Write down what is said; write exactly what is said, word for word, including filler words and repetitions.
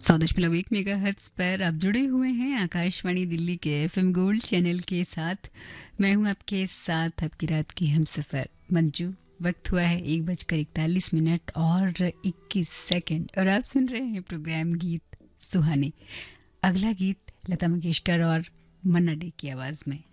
सौ दशमलव एक मेगा हर्ट्ज पर आप जुड़े हुए हैं आकाशवाणी दिल्ली के एफएम गोल्ड चैनल के साथ। मैं हूं आपके साथ आपकी रात की हमसफर मंजू। वक्त हुआ है एक बजकर इकतालीस मिनट और इक्कीस सेकंड और आप सुन रहे हैं प्रोग्राम गीत सुहाने। अगला गीत लता मंगेशकर और मन्ना डे की आवाज़ में।